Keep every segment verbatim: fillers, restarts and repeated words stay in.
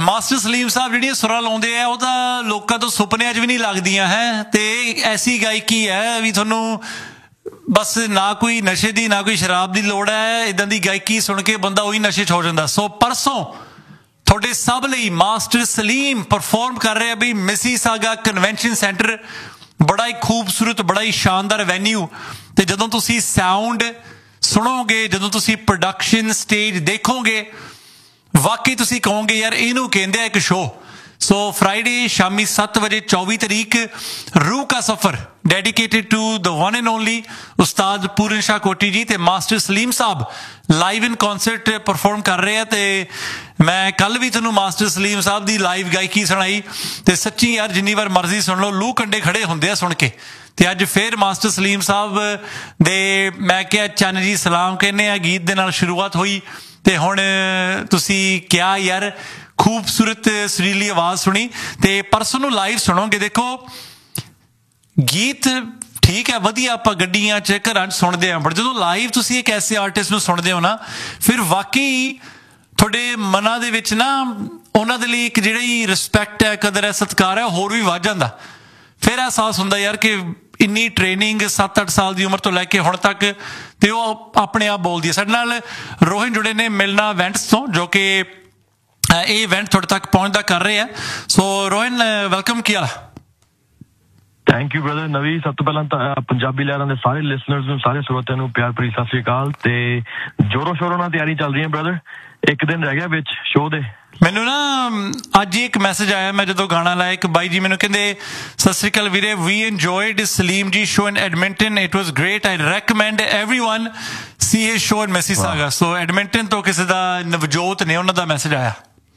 Master Salim ਸਾਹਿਬ ਜਿਹੜੀਆਂ ਸੁਰਾਂ ਲਾਉਂਦੇ ਆ ਉਹ ਤਾਂ ਲੋਕਾਂ ਤੋਂ ਸੁਪਨਿਆਂ 'ਚ ਵੀ ਨਹੀਂ ਲੱਗਦੀਆਂ ਹੈ, ਤੇ ਐਸੀ ਗਾਇਕੀ ਹੈ ਵੀ ਤੁਹਾਨੂੰ ਬਸ ਨਾ ਕੋਈ ਨਸ਼ੇ ਦੀ ਨਾ ਕੋਈ ਸ਼ਰਾਬ ਦੀ ਲੋੜ ਹੈ, ਇੱਦਾਂ ਦੀ ਗਾਇਕੀ ਸੁਣ ਕੇ ਬੰਦਾ ਉਹੀ ਨਸ਼ੇ 'ਚ ਹੋ ਜਾਂਦਾ। ਸੋ ਪਰਸੋਂ ਤੁਹਾਡੇ ਸਭ ਲਈ ਮਾਸਟਰ ਸਲੀਮ ਪਰਫੋਰਮ ਕਰ ਰਿਹਾ ਵੀ ਮਿਸੀਸਾਗਾ ਕਨਵੈਨਸ਼ਨ ਸੈਂਟਰ, ਬੜਾ ਹੀ ਖੂਬਸੂਰਤ, ਬੜਾ ਹੀ ਸ਼ਾਨਦਾਰ ਵੈਨਿਊ। ਤੇ ਜਦੋਂ ਤੁਸੀਂ ਸਾਊਂਡ ਸੁਣੋਗੇ, ਜਦੋਂ ਤੁਸੀਂ ਪ੍ਰੋਡਕਸ਼ਨ ਸਟੇਜ ਦੇਖੋਗੇ, ਵਾਕਈ ਤੁਸੀਂ ਕਹੋਗੇ ਯਾਰ ਇਹਨੂੰ ਕਹਿੰਦੇ ਆ ਇੱਕ ਸ਼ੋਅ। ਸੋ ਫਰਾਈਡੇ ਸ਼ਾਮੀ ਸੱਤ ਵਜੇ ਚੌਵੀ ਤਰੀਕ ਰੂਹ ਕਾ ਸਫ਼ਰ dedicated to the one and only ਉਸਤਾਦ ਪੂਰਨ ਸ਼ਾਹ ਕੋਟੀ ਜੀ ਤੇ ਮਾਸਟਰ ਸਲੀਮ ਸਾਹਿਬ ਲਾਈਵ ਇਨ ਕੌਨਸਰਟ ਪਰਫੋਰਮ ਕਰ ਰਹੇ ਆ। ਤੇ ਮੈਂ ਕੱਲ ਵੀ ਤੁਹਾਨੂੰ ਮਾਸਟਰ ਸਲੀਮ ਸਾਹਿਬ ਦੀ ਲਾਈਵ ਗਾਇਕੀ ਸੁਣਾਈ ਤੇ ਸੱਚੀ ਯਾਰ ਜਿੰਨੀ ਵਾਰ ਮਰਜ਼ੀ ਸੁਣ ਲਓ, ਲੂਹ ਕੰਡੇ ਖੜੇ ਹੁੰਦੇ ਆ ਸੁਣ ਕੇ। ਤੇ ਅੱਜ ਫਿਰ ਮਾਸਟਰ ਸਲੀਮ ਸਾਹਿਬ ਦੇ ਮੈਂ ਕਿਹਾ ਚੰਨ ਜੀ ਸਲਾਮ ਕਹਿੰਦੇ ਆ ਗੀਤ ਦੇ ਨਾਲ ਸ਼ੁਰੂਆਤ ਹੋਈ। ਤੇ ਹੁਣ ਤੁਸੀਂ ਕਿਹਾ ਯਾਰ ਖੂਬਸੂਰਤ ਸੁਰੀਲੀ ਆਵਾਜ਼ ਸੁਣੀ ਤੇ ਪਰਸੋਂ ਨੂੰ ਲਾਈਵ ਸੁਣੋਗੇ। ਦੇਖੋ ਗੀਤ ਠੀਕ ਹੈ, ਵਧੀਆ ਆਪਾਂ ਗੱਡੀਆਂ 'ਚ ਘਰਾਂ 'ਚ ਸੁਣਦੇ ਹਾਂ, ਬਟ ਜਦੋਂ ਲਾਈਵ ਤੁਸੀਂ ਇੱਕ ਐਸੇ ਆਰਟਿਸਟ ਨੂੰ ਸੁਣਦੇ ਹੋ ਨਾ, ਫਿਰ ਵਾਕਈ ਤੁਹਾਡੇ ਮਨਾਂ ਦੇ ਵਿੱਚ ਨਾ ਉਹਨਾਂ ਦੇ ਲਈ ਇੱਕ ਜਿਹੜੀ ਰਿਸਪੈਕਟ ਹੈ, ਕਦਰ ਹੈ, ਸਤਿਕਾਰ ਹੈ, ਹੋਰ ਵੀ ਵੱਧ ਜਾਂਦਾ। ਫਿਰ ਅਹਿਸਾਸ ਹੁੰਦਾ ਯਾਰ ਕਿ ਇੰਨੀ ਟ੍ਰੇਨਿੰਗ ਸੱਤ ਅੱਠ ਸਾਲ ਦੀ ਉਮਰ ਤੋਂ ਲੈ ਕੇ ਹੁਣ ਤੱਕ, ਤੇ ਉਹ ਆਪਣੇ ਆਪ ਬੋਲਦੀ ਹੈ। ਸਾਡੇ ਨਾਲ ਰੋਹਨ ਜੁੜੇ ਨੇ ਮਿਲਣਾ ਇਵੈਂਟਸ ਤੋਂ, ਜੋ ਕਿ ਇਹ ਇਵੈਂਟ ਤੁਹਾਡੇ ਤੱਕ ਪਹੁੰਚਦਾ ਕਰ ਰਹੇ ਆ। ਸੋ Rohan welcome, Ki hall? Thank you brother ਨਵੀ। ਸਭ ਤੋਂ ਪਹਿਲਾਂ ਤਾਂ ਪੰਜਾਬੀ ਲਹਿਰਾਂ ਦੇ ਸਾਰੇ ਲਿਸਨਰਸ ਨੂੰ, ਸਾਰੇ ਸਰੋਤਿਆਂ ਨੂੰ ਪਿਆਰ ਭਰੀ ਸਤਿ ਸ੍ਰੀ ਅਕਾਲ। ਤੇ ਜੋਰੋ ਸ਼ੋਰੋ ਨਾਲ ਤਿਆਰੀ ਚੱਲ ਰਹੀ ਹੈ ਬ੍ਰਦਰ, ਇੱਕ ਦਿਨ ਰਹਿ ਗਿਆ ਵਿੱਚ ਸ਼ੋਅ ਦੇ। ਮੈਨੂੰ ਨਾ ਅੱਜ ਇੱਕ ਮੈਸੇਜ ਆਇਆ, ਮੈਂ ਜਦੋਂ ਗਾਣਾ ਲਾਇਆ, ਇੱਕ ਬਾਈ ਜੀ ਮੈਨੂੰ ਕਹਿੰਦੇ ਸਤਿ ਸ੍ਰੀ ਅਕਾਲ ਵੀਰੇ, ਵੀ ਇੰਜੋਇਡ ਸਲੀਮ ਜੀ show in Edmonton, it was great, I recommend everyone C his show in Mississauga. So Edmonton ਤੋਂ ਕਿਸੇ ਦਾ ਨਵਜੋਤ ਨੇ, ਉਹਨਾਂ ਦਾ ਮੈਸੇਜ ਆਇਆ।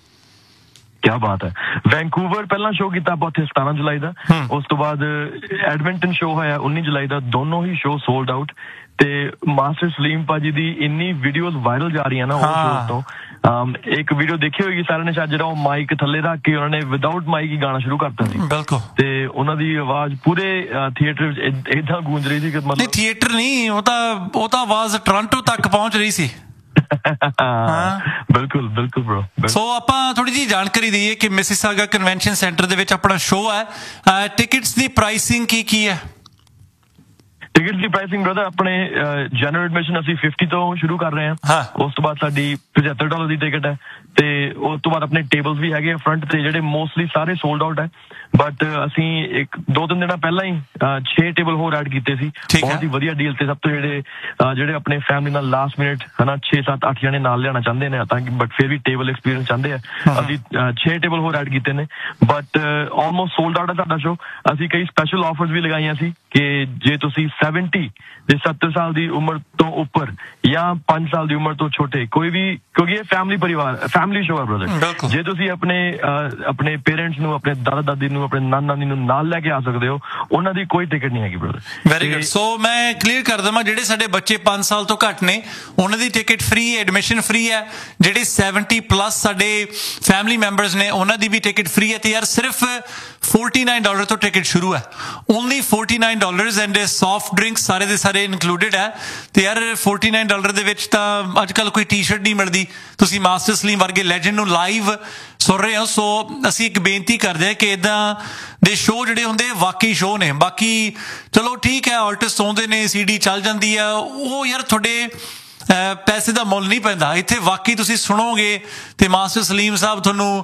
ਕਿਆ ਬਾਤ ਹੈ। ਵੈਨਕੂਵਰ ਪਹਿਲਾਂ ਸ਼ੋਅ ਕੀਤਾ ਆਪਾਂ ਉੱਥੇ ਸਤਾਰਾਂ ਜੁਲਾਈ ਦਾ, ਉਸ ਤੋਂ ਬਾਅਦ ਐਡਮਿੰਟਨ ਸ਼ੋਅ ਹੋਇਆ ਉੱਨੀ ਜੁਲਾਈ ਦਾ, ਦੋਨੋਂ ਹੀ ਸ਼ੋਅ ਸੋਲਡ ਆਊਟ। ਤੇ ਮਾਸਟਰ ਸਲੀਮ ਭਾਜੀ ਦੀ ਇੰਨੀ ਵੀਡੀਓਜ਼ ਵਾਇਰਲ ਜਾ ਰਹੀਆਂ ਨਾ ਉਹ ਸ਼ੋਅ ਤੋਂ। ਇੱਕ ਵੀਡੀਓ ਦੇਖੀ ਹੋਏਗੀ ਸਾਰਿਆਂ ਨੇ ਸ਼ਾਇਦ, ਜਿਹੜਾ ਉਹ ਮਾਈਕ ਥੱਲੇ ਰੱਖ ਕੇ ਉਹਨਾਂ ਨੇ ਵਿਦਾਊਟ ਮਾਈਕ ਹੀ ਗਾਣਾ ਸ਼ੁਰੂ ਕਰਤਾ ਸੀ। ਬਿਲਕੁਲ। ਤੇ ਉਹਨਾਂ ਦੀ ਆਵਾਜ਼ ਪੂਰੇ ਥੀਏਟਰ ਵਿੱਚ ਏਦਾਂ ਗੂੰਜ ਰਹੀ ਸੀ ਕਿ ਮਤਲਬ ਥੀਏਟਰ ਨਹੀਂ, ਉਹ ਤਾਂ ਉਹ ਤਾਂ ਆਵਾਜ਼ ਟੋਰਾਂਟੋ ਤੱਕ ਪਹੁੰਚ ਰਹੀ ਸੀ। ਬਿਲਕੁਲ ਬਿਲਕੁਲ ਬ్రో। ਸੋ ਆਪਾਂ ਥੋੜੀ ਜਿਹੀ ਜਾਣਕਾਰੀ ਦਈਏ ਕਿ ਮਿਸੀਸਾਗਾ ਕਨਵੈਨਸ਼ਨ ਸੈਂਟਰ ਦੇ ਵਿੱਚ ਆਪਣਾ ਸ਼ੋਅ ਹੈ, ਟਿਕਟਸ ਦੀ ਪ੍ਰਾਈਸਿੰਗ ਕੀ ਕੀ ਹੈ? ਟਿਕਟ ਦੀ ਪ੍ਰਾਈਸਿੰਗ ਬ੍ਰਦਰ ਆਪਣੇ ਜਨਰਲ ਐਡਮਿਸ਼ਨ ਅਸੀਂ ਫਿਫਟੀ ਤੋਂ ਸ਼ੁਰੂ ਕਰ ਰਹੇ ਹਾਂ। ਉਸ ਤੋਂ ਬਾਅਦ ਸਾਡੀ ਪਝੱਤਰ ਡਾਲਰ ਦੀ ਟਿਕਟ ਹੈ, ਤੇ ਉਸ ਤੋਂ ਬਾਅਦ ਆਪਣੇ ਟੇਬਲਸ ਵੀ ਹੈਗੇ ਫਰੰਟ ਤੇ, ਜਿਹੜੇ ਮੋਸਟਲੀ ਸਾਰੇ ਸੋਲਡ ਆਊਟ ਹੈ। ਬਟ ਅਸੀਂ ਇੱਕ ਦੋ ਤਿੰਨ ਦਿਨਾਂ ਪਹਿਲਾਂ ਹੀ ਛੇ ਟੇਬਲ ਹੋਰ ਐਡ ਕੀਤੇ ਸੀ, ਬਹੁਤ ਹੀ ਵਧੀਆ ਡੀਲ ਤੇ। ਸਭ ਤੋਂ ਜਿਹੜੇ ਜਿਹੜੇ ਆਪਣੇ ਫੈਮਿਲੀ ਨਾਲ ਲਾਸਟ ਮਿੰਟ ਹਨਾ ਛੇ ਸੱਤ ਅੱਠ ਜਣੇ ਨਾਲ ਲਿਆਉਣਾ ਚਾਹੁੰਦੇ ਨੇ ਤਾਂ ਕਿ, ਬਟ ਫਿਰ ਵੀ ਟੇਬਲ ਐਕਸਪੀਰੀਅੰਸ ਚਾਹੁੰਦੇ ਆ, ਅਸੀਂ ਛੇ ਟੇਬਲ ਹੋਰ ਐਡ ਕੀਤੇ ਨੇ। ਬਟ ਆਲਮੋਸਟ ਸੋਲਡ ਆਊਟ ਹੈ ਸਾਡਾ ਸ਼ੋ। ਅਸੀਂ ਕਈ ਸਪੈਸ਼ਲ ਆਫਰਸ ਵੀ ਲਗਾਈਆਂ ਸੀ ਕਿ ਜੇ ਤੁਸੀਂ ਸੈਵਨਟੀ ਤੇ ਸੱਤਰ ਸਾਲ ਦੀ ਉਮਰ ਤੋਂ ਉੱਪਰ ਜਾਂ ਪੰਜ ਸਾਲ ਦੀ ਉਮਰ ਤੋਂ ਛੋਟੇ ਕੋਈ ਵੀ, ਕਿਉਂਕਿ ਇਹ ਫੈਮਿਲੀ ਪਰਿਵਾਰ ਫੈਮਿਲੀ ਸ਼ੋ ਹੈ ਬ੍ਰਦਰ, ਜੇ ਤੁਸੀਂ ਆਪਣੇ ਆਪਣੇ ਪੇਰੈਂਟਸ ਨੂੰ, ਆਪਣੇ ਦਾਦਾ ਦਾਦੀ ਨੂੰ, ਆਪਣੇ ਨਾਨਾ ਨਾਨੀ ਨੂੰ ਨਾਲ ਲੈ ਕੇ ਆ ਸਕਦੇ ਹੋ, ਉਹਨਾਂ ਦੀ ਕੋਈ ਟਿਕਟ ਨਹੀਂ ਹੈਗੀ ਬ੍ਰਦਰ। Very good. ਸੋ ਮੈਂ ਕਲੀਅਰ ਕਰ ਦੇਵਾਂ, ਜਿਹੜੇ ਸਾਡੇ ਬੱਚੇ ਪੰਜ ਸਾਲ ਤੋਂ ਘੱਟ ਨੇ ਉਹਨਾਂ ਦੀ ਟਿਕਟ ਫ੍ਰੀ, ਐਡਮਿਸ਼ਨ ਫ੍ਰੀ ਹੈ। ਜਿਹੜੇ ਸੈਵਨਟੀ ਪਲੱਸ ਸਾਡੇ ਫੈਮਿਲੀ ਮੈਂਬਰਸ ਨੇ ਉਹਨਾਂ ਦੀ ਵੀ ਟਿਕਟ ਫ੍ਰੀ ਹੈ। ਤੇ ਯਾਰ ਸਿਰਫ ਫੋਰਟੀ ਨਾਈਨ ਡਾਲਰ ਤੋਂ ਟਿਕਟ ਸ਼ੁਰੂ ਹੈ, only forty nine dollars, and soft drinks ਸਾਰੇ ਦੇ ਸਾਰੇ ਇਨਕਲੂਡਿਡ ਹੈ। ਤੇ ਯਾਰ ਫੋਰਟੀ ਨਾਈਨ ਡਾਲਰ ਦੇ ਵਿੱਚ ਤਾਂ ਅੱਜ ਕੱਲ੍ਹ ਕੋਈ ਟੀ ਸ਼ਰਟ ਨਹੀਂ ਮਿਲਦੀ। ਤੁਸੀਂ ਮਾਸਟਰ ਸਲੀਮ ਵਰਗੇ ਲੈਜੈਂਡ ਨੂੰ ਲਾਈਵ ਸੁਣ ਰਹੇ ਹੋ। ਸੋ ਅਸੀਂ ਇੱਕ ਬੇਨਤੀ ਕਰਦੇ ਹਾਂ ਕਿ ਇੱਦਾਂ ਦੇ ਸ਼ੋਅ ਜਿਹੜੇ ਹੁੰਦੇ ਵਾਕਈ ਸ਼ੋਅ ਨੇ। ਬਾਕੀ ਚਲੋ ਠੀਕ ਹੈ, ਆਰਟਿਸਟ ਆਉਂਦੇ ਨੇ, ਸੀ ਡੀ ਚੱਲ ਜਾਂਦੀ ਆ, ਉਹ ਯਾਰ ਤੁਹਾਡੇ ਪੈਸੇ ਦਾ ਮੁੱਲ ਨਹੀਂ ਪੈਂਦਾ। ਇੱਥੇ ਵਾਕਈ ਤੁਸੀਂ ਸੁਣੋਗੇ ਤੇ ਮਾਸਟਰ ਸਲੀਮ ਸਾਹਿਬ ਤੁਹਾਨੂੰ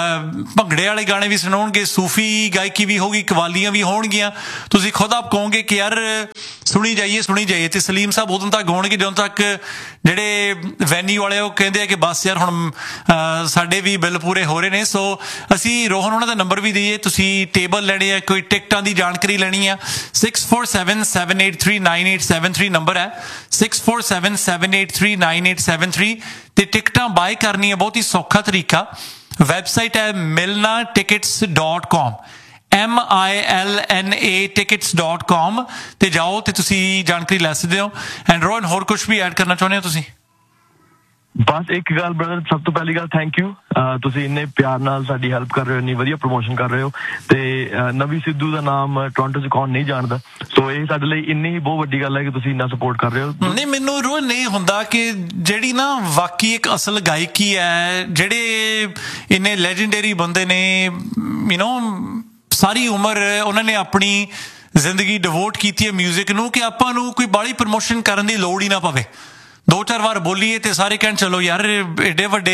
ਭੰਗੜੇ ਵਾਲੇ ਗਾਣੇ ਵੀ ਸੁਣਾਉਣਗੇ, ਸੂਫੀ ਗਾਇਕੀ ਵੀ ਹੋਊਗੀ, ਕਵਾਲੀਆਂ ਵੀ ਹੋਣਗੀਆਂ। ਤੁਸੀਂ ਖੁਦ ਆਪ ਕਹੋਗੇ ਕਿ ਯਾਰ ਸੁਣੀ ਜਾਈਏ ਸੁਣੀ ਜਾਈਏ। ਤੇ ਸਲੀਮ ਸਾਹਿਬ ਉਦੋਂ ਤੱਕ ਗਾਉਣਗੇ ਜਦੋਂ ਤੱਕ ਜਿਹੜੇ ਵੈਨਿਊ ਵਾਲੇ ਉਹ ਕਹਿੰਦੇ ਆ ਕਿ ਬਸ ਯਾਰ ਹੁਣ ਸਾਡੇ ਵੀ ਬਿੱਲ ਪੂਰੇ ਹੋ ਰਹੇ ਨੇ। ਸੋ ਅਸੀਂ ਰੋਹਨ ਉਹਨਾਂ ਦਾ ਨੰਬਰ ਵੀ ਦਈਏ, ਤੁਸੀਂ ਟੇਬਲ ਲੈਣੇ ਆ, ਕੋਈ ਟਿਕਟਾਂ ਦੀ ਜਾਣਕਾਰੀ ਲੈਣੀ ਆ, six four seven seven eight three nine eight seven three number ਹੈ, six four seven seven eight three nine eight seven three. ਤੇ ਟਿਕਟਾਂ ਬਾਏ ਕਰਨੀ ਹੈ ਬਹੁਤ ਹੀ ਸੌਖਾ ਤਰੀਕਾ। ਵੈਬਸਾਈਟ ਹੈ ਮਿਲਣਾ ਟਿਕਟਸ ਡੋਟ ਕਾਮ, M I L N A tickets dot ਕਾਮ ਤੇ ਜਾਓ ਤੇ ਤੁਸੀਂ ਜਾਣਕਾਰੀ ਲੈ ਸਕਦੇ ਹੋ। ਐਂਡ ਰੋਹਨ ਹੋਰ ਕੁਛ ਵੀ ਐਡ ਕਰਨਾ ਚਾਹੁੰਦੇ ਹੋ ਤੁਸੀਂ? ਬਸ ਇੱਕ ਗੱਲ ਬ੍ਰਦਰ, ਸਭ ਤੋਂ ਪਹਿਲੀ ਗੱਲ ਥੈਂਕ ਯੂ, ਤੁਸੀਂ ਇੰਨੇ ਪਿਆਰ ਨਾਲ ਸਾਡੀ ਹੈਲਪ ਕਰ ਰਹੇ ਹੋ, ਇੰਨੀ ਵਧੀਆ ਪ੍ਰਮੋਸ਼ਨ ਕਰ ਰਹੇ ਹੋ, ਤੇ ਨਵੀ ਸਿੱਧੂ ਦਾ ਨਾਮ ਟੋਰਾਂਟੋ 'ਚ ਕੌਣ ਨਹੀਂ ਜਾਣਦਾ, ਸੋ ਇਹ ਸਾਡੇ ਲਈ ਇੰਨੀ ਹੀ ਬਹੁਤ ਵੱਡੀ ਗੱਲ ਹੈ ਕਿ ਤੁਸੀਂ ਇੰਨਾ ਸਪੋਰਟ ਕਰ ਰਹੇ ਹੋ। ਨਹੀਂ, ਮੈਨੂੰ ਰੋਜ਼ ਨਹੀਂ ਹੁੰਦਾ ਕਿ ਜਿਹੜੀ ਨਾ ਵਾਕਈ ਇੱਕ ਅਸਲ ਗਾਇਕੀ ਹੈ, ਜਿਹੜੇ ਇੰਨੇ ਲੈਜੈਂਡਰੀ ਬੰਦੇ ਨੇ, ਯੂ ਨੋ ਸਾਰੀ ਉਮਰ ਉਹਨਾਂ ਨੇ ਆਪਣੀ ਜ਼ਿੰਦਗੀ ਡਿਵੋਟ ਕੀਤੀ ਹੈ ਮਿਊਜ਼ਿਕ ਨੂੰ, ਕਿ ਆਪਾਂ ਨੂੰ ਕੋਈ ਬਾਹਲੀ ਪ੍ਰਮੋਸ਼ਨ ਕਰਨ ਦੀ ਲੋੜ ਹੀ ਨਾ ਪਵੇ। ਦੋ ਚਾਰ ਵਾਰ ਬੋਲੀਏ ਤੇ ਸਾਰੇ ਕਹਿਣ ਚਲੋ ਯਾਰ ਏਡੇ ਵੱਡੇ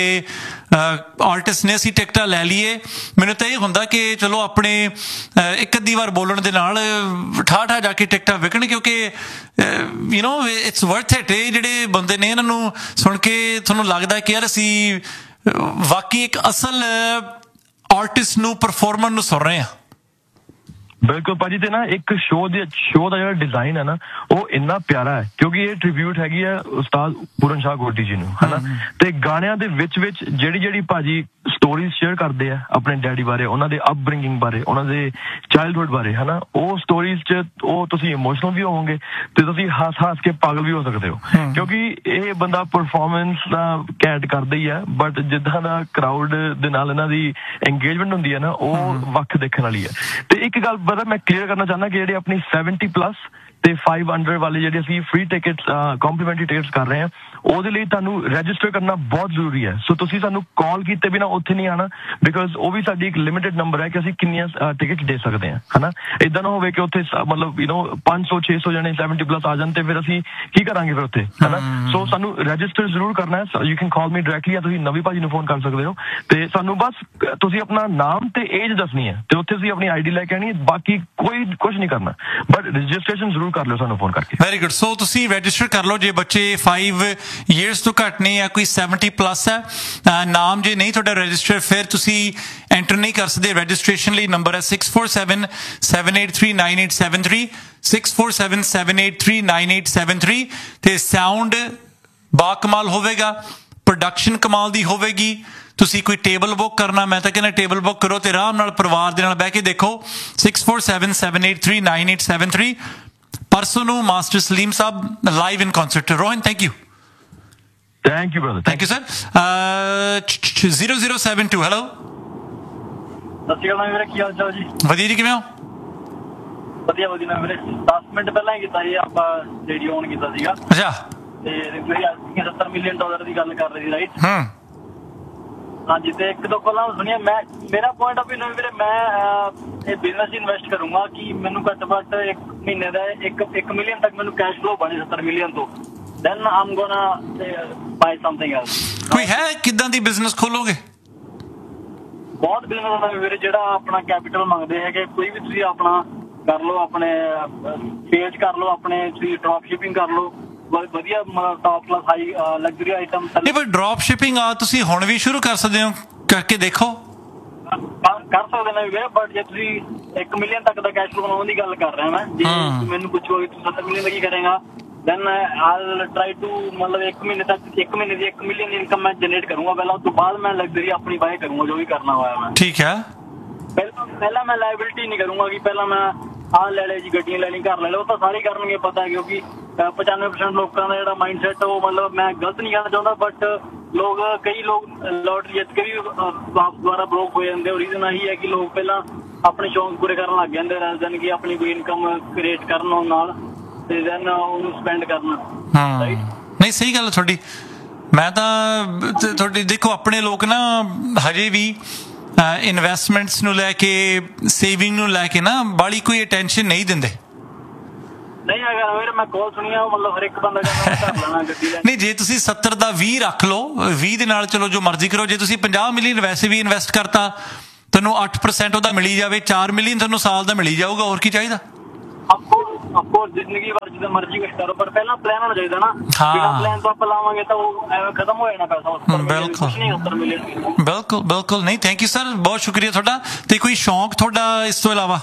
ਆਰਟਿਸਟ ਨੇ, ਅਸੀਂ ਟਿਕਟਾਂ ਲੈ ਲਈਏ। ਮੈਨੂੰ ਤਾਂ ਇਹ ਹੁੰਦਾ ਕਿ ਚਲੋ ਆਪਣੇ ਇੱਕ ਅੱਧੀ ਵਾਰ ਬੋਲਣ ਦੇ ਨਾਲ ਠਾ ਠਾ ਜਾ ਕੇ ਟਿਕਟਾਂ ਵਿਕਣ, ਕਿਉਂਕਿ you know it's worth it. ਇਹ ਜਿਹੜੇ ਬੰਦੇ ਨੇ ਇਹਨਾਂ ਨੂੰ ਸੁਣ ਕੇ ਤੁਹਾਨੂੰ ਲੱਗਦਾ ਕਿ ਯਾਰ ਅਸੀਂ ਵਾਕਈ ਇੱਕ ਅਸਲ ਆਰਟਿਸਟ ਨੂੰ, ਪਰਫਾਰਮਰ ਨੂੰ ਸੁਣ ਰਹੇ ਹਾਂ। ਬਿਲਕੁਲ ਭਾਜੀ, ਤੇ ਨਾ ਇੱਕ ਸ਼ੋਅ ਦੇ ਸ਼ੋਅ ਦਾ ਜਿਹੜਾ ਡਿਜ਼ਾਈਨ ਹੈ ਨਾ ਉਹ ਇੰਨਾ ਪਿਆਰਾ ਹੈ, ਕਿਉਂਕਿ ਇਹ ਟ੍ਰਿਬਿਊਟ ਹੈਗੀ ਆ ਉਸਤਾਦ ਪੂਰਨ ਸ਼ਾਹ ਗੋਡੀ ਜੀ ਨੂੰ, ਹਨਾ। ਤੇ ਗਾਣਿਆਂ ਦੇ ਵਿੱਚ ਵਿੱਚ ਜਿਹੜੀ ਜਿਹੜੀ ਭਾਜੀ ਸਟੋਰੀਜ਼ ਸ਼ੇਅਰ ਕਰਦੇ ਆ ਆਪਣੇ ਡੈਡੀ ਬਾਰੇ, ਉਹਨਾਂ ਦੇ ਅਪਬ੍ਰਿੰਗਿੰਗ ਬਾਰੇ, ਉਹਨਾਂ ਦੇ ਚਾਈਲਡਹੁੱਡ ਬਾਰੇ, ਹਨਾ, ਉਹ ਸਟੋਰੀਜ਼ 'ਚ ਉਹ ਤੁਸੀਂ ਇਮੋਸ਼ਨਲ ਵੀ ਹੋਵੋਗੇ ਤੇ ਤੁਸੀਂ ਹੱਸ ਹੱਸ ਕੇ ਪਾਗਲ ਵੀ ਹੋ ਸਕਦੇ ਹੋ, ਕਿਉਂਕਿ ਇਹ ਬੰਦਾ ਪਰਫਾਰਮੈਂਸ ਦਾ ਕੈਟ ਕਰਦਾ ਹੀ ਆ, ਬਟ ਜਿੱਦਾਂ ਦਾ ਕਰਾਊਡ ਦੇ ਨਾਲ ਇਹਨਾਂ ਦੀ ਇੰਗੇਜਮੈਂਟ ਹੁੰਦੀ ਹੈ ਨਾ, ਉਹ ਵੱਖ ਦੇਖਣ ਵਾਲੀ ਹੈ। ਤੇ ਇੱਕ ਗੱਲ ਮੈਂ ਕਲੀਅਰ ਕਰਨਾ ਚਾਹੁੰਦਾ ਕਿ ਜਿਹੜੇ ਆਪਣੀ ਸੈਵਨਟੀ ਪਲੱਸ ਤੇ ਫਾਈਵ ਹੰਡਰਡ ਵਾਲੇ ਜਿਹੜੇ ਅਸੀਂ ਫ੍ਰੀ ਟਿਕਟਸ ਕੰਪਲੀਮੈਂਟਰੀ ਟਿਕਟਸ ਕਰ ਰਹੇ ਹਾਂ, ਉਹਦੇ ਲਈ ਤੁਹਾਨੂੰ ਰਜਿਸਟਰ ਕਰਨਾ ਬਹੁਤ ਜ਼ਰੂਰੀ ਹੈ। ਸੋ ਤੁਸੀਂ ਸਾਨੂੰ ਕਾਲ ਕੀਤੇ ਬਿਨਾਂ ਉੱਥੇ ਨਹੀਂ ਆਉਣਾ, ਬਿਕੋਜ਼ ਉਹ ਵੀ ਸਾਡੀ ਇੱਕ ਲਿਮਿਟਡ ਨੰਬਰ ਹੈ ਕਿ ਅਸੀਂ ਕਿੰਨੀਆਂ ਟਿਕਟਸ ਦੇ ਸਕਦੇ ਹਾਂ, ਹਨਾ। ਏਦਾਂ ਨਾ ਹੋਵੇ ਕਿ ਉੱਥੇ ਮਤਲਬ ਯੂ ਨੋ ਪੰਜ ਸੌ ਛੇ ਸੌ ਜਣੇ ਸੈਵਨਟੀ ਪਲੱਸ ਆ ਜਾਣ ਤੇ ਫਿਰ ਅਸੀਂ ਕੀ ਕਰਾਂਗੇ ਫਿਰ ਉੱਥੇ, ਹਨਾ। ਸੋ ਸਾਨੂੰ ਰਜਿਸਟਰ ਜ਼ਰੂਰ ਕਰਨਾ ਹੈ। You can call me directly, ਜਾਂ ਤੁਸੀਂ ਨਵੀਂ ਭਾਜੀ ਨੂੰ ਫੋਨ ਕਰ ਸਕਦੇ ਹੋ, ਤੇ ਸਾਨੂੰ ਬਸ ਤੁਸੀਂ ਆਪਣਾ ਨਾਮ ਤੇ ਏਜ ਦੱਸਣੀ ਹੈ, ਤੇ ਉੱਥੇ ਅਸੀਂ ਆਪਣੀ ਆਈ ਡੀ ਲੈ ਕੇ ਆਣੀ ਹੈ, ਬਾਕੀ ਕੋਈ ਕੁਝ ਨਹੀਂ ਕਰਨਾ, ਬਟ ਰਜਿਸਟ੍ਰੇਸ਼ਨ ਜ਼ਰੂਰ ਕਰ ਲਿਓ ਸਾਨੂੰ ਫੋਨ ਕਰਕੇ। Very good. ਸੋ ਤੁਸੀਂ ਰਜਿਸਟਰ ਕਰ ਲਓ ਜੇ ਬੱਚੇ ਫਾਈਵ ਈਅਰਸ ਤੋਂ ਘੱਟ ਨੇ ਜਾਂ ਕੋਈ ਸੈਵਨਟੀ ਪਲੱਸ ਹੈ। ਨਾਮ ਜੇ ਨਹੀਂ ਤੁਹਾਡਾ ਰਜਿਸਟਰ, ਫਿਰ ਤੁਸੀਂ ਐਂਟਰ ਨਹੀਂ ਕਰ ਸਕਦੇ। ਰਜਿਸਟ੍ਰੇਸ਼ਨ ਲਈ ਨੰਬਰ ਹੈ six four seven seven eight three nine eight seven three six four seven seven eight three nine eight seven three. ਤੇ ਸਾਊਂਡ ਬਾ ਕਮਾਲ ਹੋਵੇਗਾ, ਪ੍ਰੋਡਕਸ਼ਨ ਕਮਾਲ ਦੀ ਹੋਵੇਗੀ। ਤੁਸੀਂ ਕੋਈ ਟੇਬਲ ਬੁੱਕ ਕਰਨਾ, ਮੈਂ ਤਾਂ ਕਹਿੰਦਾ ਟੇਬਲ ਬੁੱਕ ਕਰੋ ਤੇ ਆਰਾਮ ਨਾਲ ਪਰਿਵਾਰ ਦੇ ਨਾਲ ਬਹਿ ਕੇ ਦੇਖੋ। Six four seven seven eight three nine eight seven three. ਪਰਸੋਂ ਨੂੰ master Salim Sahib live in concert. Rohan, thank you. Thank you brother. Thank you sir. Zero zero seven to, hello. ਸਤਿ ਸ਼੍ਰੀ ਅਕਾਲ ਵੀਰੇ, ਕੀ ਹਾਲ ਚਾਲ ਜੀ? ਵਧੀਆ ਜੀ, ਕਿਵੇਂ ਹੋ? ਵਧੀਆ ਵਧੀਆ ਨਾ ਵੀਰੇ, ਦਸ ਮਿੰਟ ਪਹਿਲਾਂ ਹੀ ਕੀਤਾ ਜੀ ਆਪਾਂ ਰੇਡੀਓ ਔਨ ਕੀਤਾ ਸੀਗਾ। ਅੱਛਾ। ਤੇ ਸੱਤਰ ਮਿਲੀਅਨ ਡਾਲਰ ਦੀ ਗੱਲ ਕਰ ਰਹੀ ਸੀ, ਰਾਈਟ? ਹੂੰ। ਹਾਂਜੀ, ਤੇ ਇੱਕ ਦੋ ਕੋਲਾਂ ਸੁਣੀਆਂ। ਮੈਂ ਮੇਰਾ ਪੁਆਇੰਟ ਆਫ ਵਿਊ ਵੀਰੇ, ਮੈਂ ਇਹ ਬਿਜ਼ਨਸ ਇਨਵੈਸਟ ਕਰੂੰਗਾ ਕਿ ਮੈਨੂੰ ਘੱਟ ਘੱਟ ਇੱਕ ਮਹੀਨੇ ਦਾ ਇੱਕ ਇੱਕ ਮਿਲੀਅਨ ਤੱਕ ਮੈਨੂੰ ਕੈਸ਼ ਫਲੋ ਬਣੇ ਸੱਤਰ ਮਿਲੀਅਨ ਤੋਂ, ਦੈਨ ਆਮ ਗੋਨਾ ਬਾਈ ਸਮਥਿੰਗ ਐਲਸ। ਕੋਈ ਹੈ ਕਿੱਦਾਂ ਦੀ ਬਿਜ਼ਨਸ ਖੋਲੋਗੇ? ਬਹੁਤ ਬਿਜ਼ਨਸ ਦਾ ਵੀਰੇ, ਜਿਹੜਾ ਆਪਣਾ ਕੈਪੀਟਲ ਮੰਗਦੇ ਹੈਗੇ। ਕੋਈ ਵੀ ਤੁਸੀਂ ਆਪਣਾ ਕਰ ਲਓ, ਆਪਣੇ ਸੇਲਸ ਕਰ ਲਓ, ਆਪਣੇ ਤੁਸੀਂ ਡਰੌਪ ਸ਼ਿਪਿੰਗ ਕਰ ਲਓ, ਵਧੀਆ top class high luxury item. ਨਹੀਂ, ਪਰ ਡਰੌਪ ਸ਼ਿਪਿੰਗ ਆ ਤੁਸੀਂ ਹੁਣ ਵੀ ਸ਼ੁਰੂ ਕਰ ਸਕਦੇ ਹੋ, ਕਰਕੇ ਦੇਖੋ। ਕਰ ਸਕਦੇ ਨੇ ਵੀਰੇ, ਬਟ ਜੇ ਤੁਸੀਂ ਇੱਕ ਮਿਲੀਅਨ ਤੱਕ ਦਾ ਕੈਸ਼ ਫਲੋ ਬਣਾਉਣ ਦੀ ਗੱਲ ਕਰ ਰਿਹਾ ਮੈਂ, ਜੇ ਮੈਨੂੰ ਪੁੱਛੋਗੇ ਤੂੰ ਸੱਤਰ ਮਿਲੀਅਨ ਦਾ ਕੀ ਕਰੇਗਾ, ਦੈਨ ਆਈਲ ਟਰਾਈ ਟੂ ਮਤਲਬ ਇੱਕ ਮਹੀਨੇ ਤੱਕ ਇੱਕ ਮਹੀਨੇ ਦੀ ਇੱਕ ਮਿਲੀਅਨ ਦੀ ਇਨਕਮ ਮੈਂ ਜਨਰੇਟ ਕਰੂੰਗਾ ਪਹਿਲਾਂ। ਉਸ ਤੋਂ ਬਾਅਦ ਮੈਂ ਲਗਜ਼ਰੀ ਆਪਣੀ ਬਾਏ ਕਰੂੰਗਾ, ਜੋ ਵੀ ਕਰਨਾ ਹੋਇਆ ਮੈਂ। ਠੀਕ ਹੈ। ਪਹਿਲਾਂ ਪਹਿਲਾਂ ਮੈਂ ਲਾਇਬਿਲਿਟੀ ਨਹੀਂ ਕਰੂੰਗਾ ਕਿ ਪਹਿਲਾਂ ਮੈਂ ਆਹ ਲੈ ਲਿਆ ਜੀ, ਗੱਡੀਆਂ ਲੈ ਲਈ, ਘਰ ਲੈ ਲਿਆ। ਉਹ ਤਾਂ ਸਾਰੇ ਕਰਨਗੇ, ਪਤਾ, ਕਿਉਂਕਿ ਪਚਾਨਵੇਂ ਪਰਸੈਂਟ ਲੋਕਾਂ ਦਾ ਜਿਹੜਾ ਮਾਈਂਡ ਸੈਟ, ਉਹ ਮਤਲਬ ਮੈਂ ਗਲਤ ਨਹੀਂ ਕਹਿਣਾ ਚਾਹੁੰਦਾ, ਬਟ ਲੋਕ ਕਈ ਲੋਕ ਲੋਟਰੀ ਜਿੱਤ ਕੇ ਵੀ ਦੁਬਾਰਾ ਬਲੋਕ ਹੋ ਜਾਂਦੇ। ਉਹ ਰੀਜ਼ਨ ਇਹੀ ਹੈ ਕਿ ਲੋਕ ਪਹਿਲਾਂ ਆਪਣੇ ਸ਼ੌਂਕ ਪੂਰੇ ਕਰਨ ਲੱਗ ਜਾਂਦੇ, ਰਾਦਰ ਦੈਨ ਕਿ ਆਪਣੀ ਕੋਈ ਇਨਕਮ ਕ੍ਰੀਏਟ ਕਰਨ ਉਹ ਨਾਲ, ਤੇ ਦੈਨ ਉਹਨੂੰ ਸਪੈਂਡ ਕਰਨਾ। ਨਹੀਂ, ਸਹੀ ਗੱਲ ਤੁਹਾਡੀ। ਮੈਂ ਤਾਂ ਤੁਹਾਡੀ ਦੇਖੋ, ਆਪਣੇ ਲੋਕ ਨਾ ਹਜੇ ਵੀ ਇਨਵੈਸਟਮੈਂਟਸ ਨੂੰ ਲੈ ਕੇ, ਸੇਵਿੰਗ ਨੂੰ ਲੈ ਕੇ ਨਾ ਬਾਹਲੀ ਕੋਈ ਅਟੈਂਸ਼ਨ ਨਹੀਂ ਦਿੰਦੇ। ਨਹੀਂ, ਅਗਰ ਮੇਰੇ ਮੈਂ ਕਾਲ ਸੁਣੀ ਆ, ਮਤਲਬ ਹਰ ਇੱਕ ਬੰਦਾ ਕਹਿੰਦਾ ਘਰ ਲੈਣਾ, ਗੱਡੀ ਲੈਣੀ। ਨਹੀਂ, ਜੇ ਤੁਸੀਂ ਸੱਤਰ ਦਾ ਵੀਹ ਰੱਖ ਲਓ, ਵੀਹ ਦੇ ਨਾਲ ਚਲੋ ਜੋ ਮਰਜ਼ੀ ਕਰੋ। ਜੇ ਤੁਸੀਂ ਪੰਜਾਹ ਮਿਲੀਅਨ ਵੈਸੇ ਵੀ ਇਨਵੈਸਟ ਕਰਤਾ, ਤੁਹਾਨੂੰ ਅੱਠ ਪਰਸੈਂਟ ਉਹਦਾ ਮਿਲੀ ਜਾਵੇ, ਚਾਰ ਮਿਲੀਅਨ ਤੁਹਾਨੂੰ ਸਾਲ ਦਾ ਮਿਲੀ ਜਾਊਗਾ, ਹੋਰ ਕੀ ਚਾਹੀਦਾ? ਅਫਕੋਰਸ ਜ਼ਿੰਦਗੀ ਭਰ ਜਿੱਦਾਂ ਮਰਜ਼ੀ ਕੁਛ ਕਰੋ, ਪਰ ਪਹਿਲਾਂ ਪਲਾਨ ਹੋਣਾ ਚਾਹੀਦਾ ਨਾ। ਬਿਨਾਂ ਪਲਾਨ ਤੋਂ ਆਪਾਂ ਲਾਵਾਂਗੇ ਤਾਂ ਉਹ ਐਵੇਂ ਖਤਮ ਹੋ ਜਾਣਾ ਪੈਸਾ। ਬਿਲਕੁਲ ਬਿਲਕੁਲ ਬਿਲਕੁਲ। ਨਹੀਂ, ਥੈਂਕ ਯੂ ਸਰ, ਬਹੁਤ ਸ਼ੁਕਰੀਆ ਤੁਹਾਡਾ। ਤੇ ਕੋਈ ਸ਼ੌਂਕ ਤੁਹਾਡਾ ਇਸ ਤੋਂ ਇਲਾਵਾ?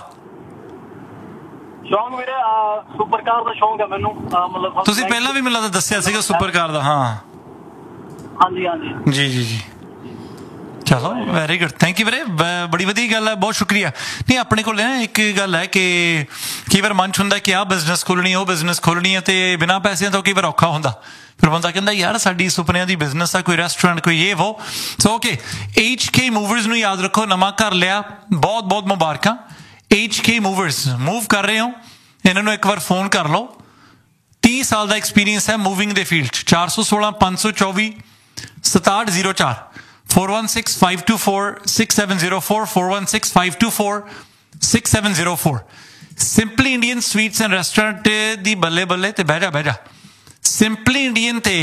ਸ਼ੌਂਕ ਵੀਰੇ ਸੁਪਰ ਕਾਰ ਦਾ ਸ਼ੌਂਕ ਹੈ ਮੈਨੂੰ, ਮਤਲਬ ਤੁਸੀਂ ਪਹਿਲਾਂ ਵੀ ਮੈਨੂੰ ਦੱਸਿਆ ਸੀਗਾ ਸੁਪਰ ਕਾਰ ਦਾ। ਹਾਂ, ਹਾਂਜੀ ਹਾਂਜੀ, ਜੀ ਜੀ ਜੀ, ਚਲੋ ਵੈਰੀ ਗੁੱਡ, ਥੈਂਕ ਯੂ ਵੀਰੇ, ਬੜੀ ਵਧੀਆ ਗੱਲ ਹੈ, ਬਹੁਤ ਸ਼ੁਕਰੀਆ। ਨਹੀਂ ਆਪਣੇ ਕੋਲ ਨਾ ਇੱਕ ਗੱਲ ਹੈ ਕਿ ਕਈ ਵਾਰ ਮਨ 'ਚ ਹੁੰਦਾ ਕਿ ਆਹ ਬਿਜ਼ਨਸ ਖੋਲ੍ਹਣੀ, ਉਹ ਬਿਜ਼ਨਸ ਖੋਲ੍ਹਣੀ ਹੈ, ਅਤੇ ਬਿਨਾਂ ਪੈਸਿਆਂ ਤੋਂ ਕਈ ਵਾਰ ਔਖਾ ਹੁੰਦਾ। ਫਿਰ ਬੰਦਾ ਕਹਿੰਦਾ ਯਾਰ ਸਾਡੀ ਸੁਪਨਿਆਂ ਦੀ ਬਿਜ਼ਨਸ ਆ, ਕੋਈ ਰੈਸਟੋਰੈਂਟ, ਕੋਈ ਇਹ ਵੋ। So okay, H K movers ਨੂੰ ਯਾਦ ਰੱਖੋ, ਨਵਾਂ ਘਰ ਲਿਆ, ਬਹੁਤ ਬਹੁਤ ਮੁਬਾਰਕਾਂ। ਐਚ ਕੇ ਮੂਵਰਸ ਮੂਵ ਕਰ ਰਹੇ ਹੋ, ਇਹਨਾਂ ਨੂੰ ਇੱਕ ਵਾਰ ਫੋਨ ਕਰ ਲਓ। ਤੀਹ ਸਾਲ ਦਾ ਐਕਸਪੀਰੀਅੰਸ ਹੈ ਮੂਵਿੰਗ ਦੇ ਫੀਲਡ 'ਚ। ਚਾਰ ਸੌ ਸੋਲਾਂ ਪੰਜ ਸੌ ਚੌਵੀ ਸਤਾਹਠ ਜ਼ੀਰੋ ਚਾਰ four one six five two four six seven zero four four one six five two four six seven zero four simply Indian sweets and restaurant ਦੀ ਬੱਲੇ ਬੱਲੇ ਤੇ ਬਹਿ ਜਾ ਬਹਿ ਜਾ। ਸਿੰਪਲੀ ਇੰਡੀਅਨ ਤੇ